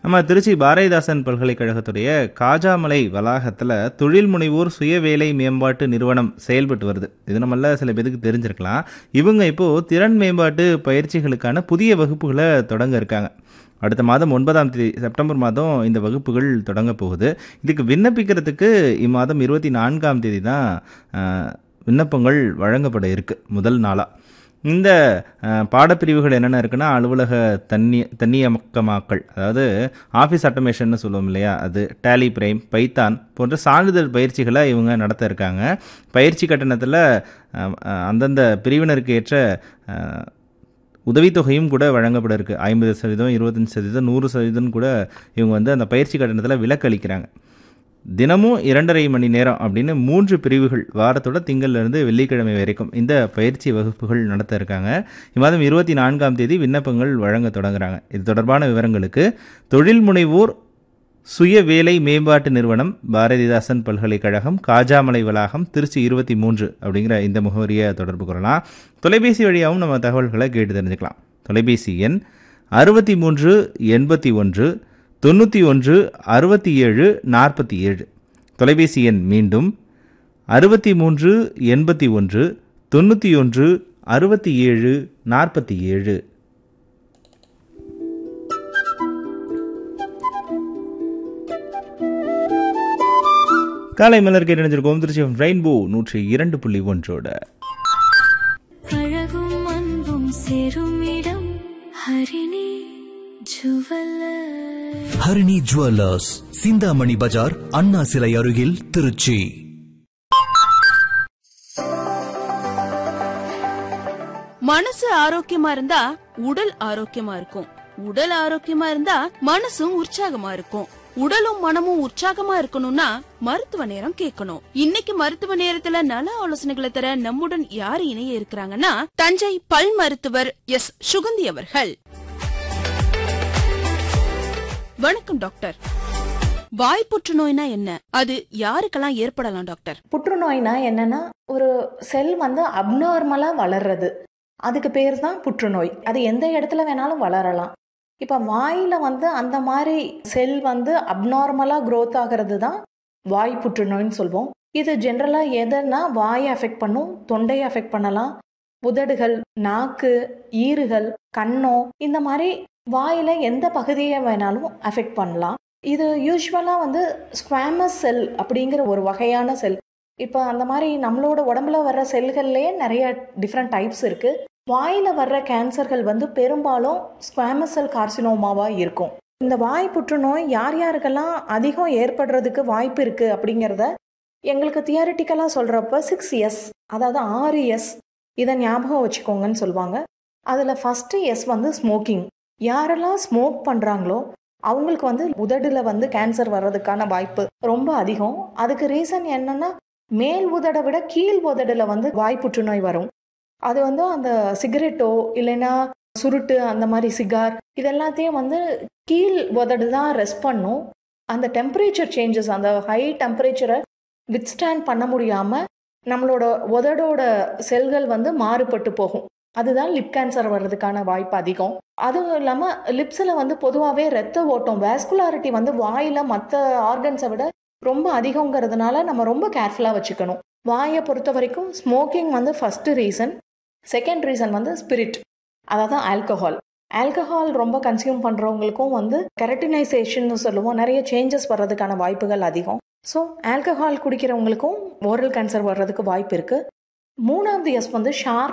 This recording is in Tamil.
நம்ம திருச்சி பாரதிதாசன் பல்கலைக்கழகத்துடைய காஜாமலை வளாகத்தில் தொழில் முனைவோர் சுயவேலை மேம்பாட்டு நிறுவனம் செயல்பட்டு வருது. இது நம்மள சில பேருக்கு தெரிஞ்சிருக்கலாம். இவங்க இப்போது திறன் மேம்பாட்டு பயிற்சிகளுக்கான புதிய வகுப்புகளை தொடங்க இருக்காங்க. அடுத்த மாதம் 9ஆம் தேதி செப்டம்பர் மாதம் இந்த வகுப்புகள் தொடங்க போகுது. இதுக்கு விண்ணப்பிக்கிறதுக்கு இம்மாதம் 24ஆம் தேதி தான் விண்ணப்பங்கள் வழங்கப்பட இருக்குது முதல் நாளாக. இந்த பாடப்பிரிவுகள் என்னென்ன இருக்குன்னா, அலுவலக தன்னியக்கமாக்கல், அதாவது ஆஃபீஸ் ஆட்டோமேஷன்னு சொல்லுவோம் இல்லையா, அது டேலி பிரைம், பைத்தான் போன்ற சான்றிதழ் பயிற்சிகளை இவங்க நடத்த இருக்காங்க. பயிற்சி கட்டணத்தில் அந்தந்த பிரிவினருக்கு ஏற்ற உதவித்தொகையும் கூட வழங்கப்பட இருக்கு. 50%, 25%, 100% கூட இவங்க அந்த பயிற்சி கட்டணத்தில் விலக்கு அளிக்கிறாங்க. தினமும் 2.5 மணி நேரம் அப்படின்னு 3 பிரிவுகள் வாரத்தோட திங்கள்லேருந்து வெள்ளிக்கிழமை வரைக்கும் இந்த பயிற்சி வகுப்புகள் நடத்த இருக்காங்க. இம்மாதம் 24ஆம் தேதி விண்ணப்பங்கள் வழங்க தொடங்குறாங்க. இது தொடர்பான விவரங்களுக்கு தொழில் முனைவோர் சுய வேலை மேம்பாட்டு நிறுவனம், பாரதிதாசன் பல்கலைக்கழகம், காஜாமலை வளாகம், திருச்சி 23 அப்படிங்கிற இந்த முகவரியை தொடர்பு கொள்ளலாம். தொலைபேசி வழியாகவும் நம்ம தகவல்களை கேட்டு தெரிஞ்சுக்கலாம். தொலைபேசி எண் 63 81 91 67 47. தொலைபேசி எண் மீண்டும் 63 81 91 67 47. காலை மலர் கேட்டு நினைச்சிருக்கோம் திருச்சி ரெயின்போ 102.1. அழகும் அன்பும் சேரும் இடம் ஹரிணி ஜுவல்லர்ஸ். ஹரிணி ஜுவல்லர்ஸ், சிந்தாமணி பஜார், அண்ணா சிலை அருகில், திருச்சி. மனசு ஆரோக்கியமா இருந்தா உடல் ஆரோக்கியமா இருக்கும். உடல் ஆரோக்கியமா இருந்தா மனசும் உற்சாகமா இருக்கும். உடலும் மனமும் உற்சாகமா இருக்கணும்னா மருத்துவ நேரம் கேட்கணும். இன்னைக்கு மருத்துவ நேரத்துல நல ஆலோசனைகளை தர நம்முடன் யாரு இணைய இருக்கிறாங்கன்னா, தஞ்சை பல் மருத்துவர் எஸ். சுகந்தி அவர்கள். வணக்கம் டாக்டர். வாய் புற்றுநோய்னா என்ன? அது யாருக்கெல்லாம் ஏற்படலாம் டாக்டர்? புற்றுநோய்னா என்னன்னா, ஒரு செல் அப்நார்மலா வளர்றது, அதுக்கு பேர் தான் புற்றுநோய். அது எந்த இடத்துல வேணாலும் வளரலாம். இப்போ வாயில் அந்த மாதிரி செல் அப்நார்மலாக க்ரோத் ஆகிறது தான் வாய் புற்றுநோய்னு சொல்வோம். இது ஜென்ரலாக எதுன்னா வாயை அஃபெக்ட் பண்ணும், தொண்டையை அஃபெக்ட் பண்ணலாம், உதடுகள், நாக்கு, ஈறுகள், கண்ணம், இந்த மாதிரி வாயில் எந்த பகுதியை வேணாலும் அஃபெக்ட் பண்ணலாம். இது யூஸ்வலாக ஸ்குவாமஸ் செல் அப்படிங்கிற ஒரு வகையான செல். இப்போ அந்த மாதிரி நம்மளோட உடம்புல வர்ற செல்கள்லேயே நிறைய டிஃப்ரெண்ட் டைப்ஸ் இருக்குது. வாயில் வர்ற கேன்சர்கள் பெரும்பாலும் ஸ்குவாமஸ் செல் கார்சினோமாவாக இருக்கும். இந்த வாய் புற்றுநோய் யார் யாருக்கெல்லாம் அதிகம் ஏற்படுறதுக்கு வாய்ப்பு இருக்குது அப்படிங்கிறத எங்களுக்கு தியரிட்டிக்கலாக சொல்கிறப்ப 6S, அதாவது 6S, இதை ஞாபகம் வச்சுக்கோங்கன்னு சொல்லுவாங்க. அதில் ஃபஸ்ட்டு எஸ் ஸ்மோக்கிங். யாரெல்லாம் ஸ்மோக் பண்ணுறாங்களோ அவங்களுக்கு உதடில் கேன்சர் வர்றதுக்கான வாய்ப்பு ரொம்ப அதிகம். அதுக்கு ரீசன் என்னன்னா, மேல் உதடை விட கீழ் உதடில் வாய் புற்றுநோய் வரும். அது அந்த சிகரெட்டோ இல்லைன்னா சுருட்டு, அந்த மாதிரி சிகார், இதெல்லாத்தையும் கீழ் உதடு தான் ரெஸ்ட் பண்ணும். அந்த டெம்பரேச்சர் சேஞ்சஸ், அந்த ஹை டெம்பரேச்சரை வித்ஸ்டாண்ட் பண்ண முடியாமல் நம்மளோட உதடோட செல்கள் மாறுபட்டு போகும். அதுதான் லிப் கேன்சர் வர்றதுக்கான வாய்ப்பு அதிகம். அதுவும் இல்லாமல் லிப்ஸில் பொதுவாகவே ரத்த ஓட்டம், வேஸ்குலாரிட்டி வாயில் மற்ற ஆர்கன்ஸை விட ரொம்ப அதிகங்கிறதுனால நம்ம ரொம்ப கேர்ஃபுல்லாக வச்சுக்கணும். வாயை பொறுத்த வரைக்கும் smoking first reason. Second reason spirit, அதாவது ஆல்கஹால். ஆல்கஹால் ரொம்ப கன்சியூம் பண்ணுறவங்களுக்கும் கெரட்டினைசேஷன் சொல்லுவோம், நிறைய சேஞ்சஸ் வர்றதுக்கான வாய்ப்புகள் அதிகம். ஸோ ஆல்கஹால் குடிக்கிறவங்களுக்கும் ஓரல் கேன்சர் வர்றதுக்கு வாய்ப்பு இருக்குது. மூணாவது எஸ் ஷார்ப்